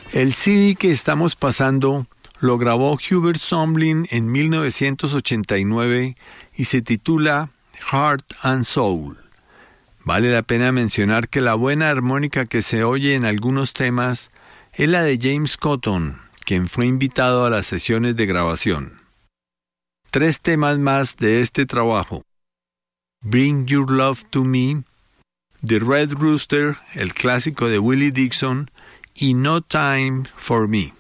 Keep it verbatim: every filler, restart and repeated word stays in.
El C D que estamos pasando lo grabó Hubert Sumlin en mil novecientos ochenta y nueve y se titula Heart and Soul. Vale la pena mencionar que la buena armónica que se oye en algunos temas es la de James Cotton, quien fue invitado a las sesiones de grabación. Tres temas más de este trabajo: Bring Your Love to Me, The Red Rooster, el clásico de Willie Dixon, y No Time for Me.